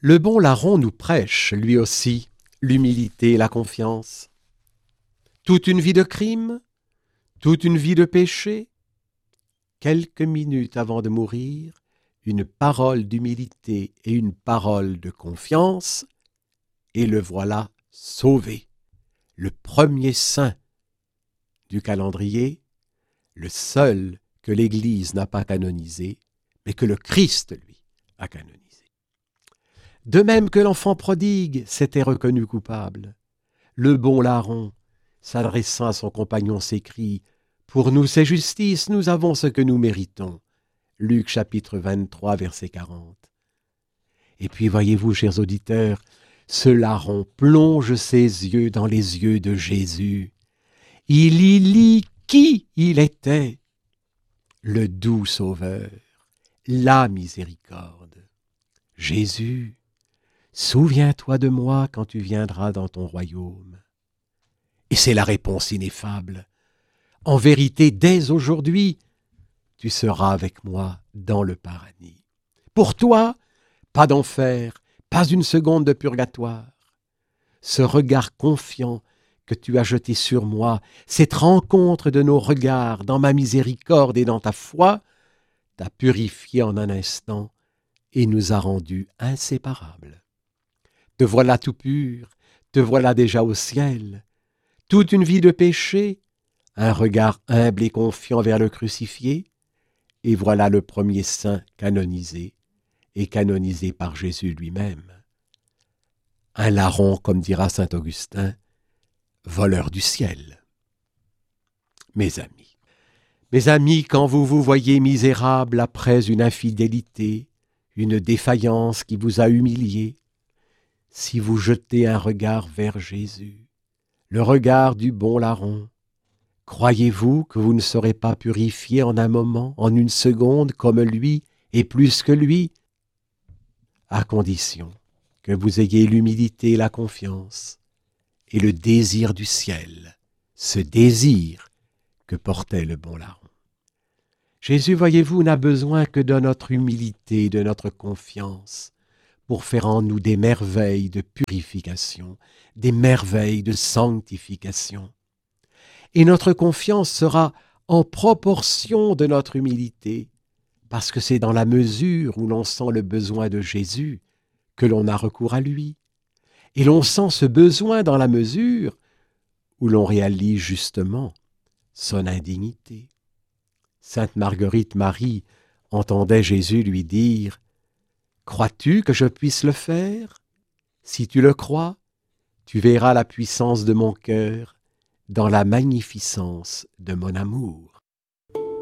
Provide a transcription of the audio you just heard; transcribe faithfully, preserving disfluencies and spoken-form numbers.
Le bon larron nous prêche, lui aussi, l'humilité et la confiance. Toute une vie de crime, toute une vie de péché, quelques minutes avant de mourir, une parole d'humilité et une parole de confiance, et le voilà sauvé, le premier saint du calendrier, le seul que l'Église n'a pas canonisé, mais que le Christ, lui, a canonisé. De même que l'enfant prodigue s'était reconnu coupable, le bon larron, s'adressant à son compagnon, s'écrie « Pour nous c'est justice, nous avons ce que nous méritons ». Luc chapitre vingt-trois, verset quarante. Et puis voyez-vous, chers auditeurs, ce larron plonge ses yeux dans les yeux de Jésus. Il y lit qui il était, le doux Sauveur, la miséricorde. Jésus, souviens-toi de moi quand tu viendras dans ton royaume. Et c'est la réponse ineffable. En vérité, dès aujourd'hui, tu seras avec moi dans le paradis. Pour toi, pas d'enfer, pas une seconde de purgatoire. Ce regard confiant que tu as jeté sur moi, cette rencontre de nos regards dans ma miséricorde et dans ta foi, t'a purifié en un instant et nous a rendus inséparables. Te voilà tout pur, te voilà déjà au ciel. Toute une vie de péché, un regard humble et confiant vers le crucifié, et voilà le premier saint canonisé, et canonisé par Jésus lui-même. Un larron, comme dira saint Augustin, voleur du ciel. Mes amis, mes amis, quand vous vous voyez misérables après une infidélité, une défaillance qui vous a humilié, si vous jetez un regard vers Jésus, le regard du bon larron, croyez-vous que vous ne serez pas purifié en un moment, en une seconde, comme lui et plus que lui, à condition que vous ayez l'humilité et la confiance et le désir du ciel, ce désir que portait le bon larron. Jésus, voyez-vous, n'a besoin que de notre humilité, de notre confiance, pour faire en nous des merveilles de purification, des merveilles de sanctification. Et notre confiance sera en proportion de notre humilité, parce que c'est dans la mesure où l'on sent le besoin de Jésus que l'on a recours à lui. Et l'on sent ce besoin dans la mesure où l'on réalise justement son indignité. Sainte Marguerite Marie entendait Jésus lui dire « Crois-tu que je puisse le faire? Si tu le crois, tu verras la puissance de mon cœur dans la magnificence de mon amour. »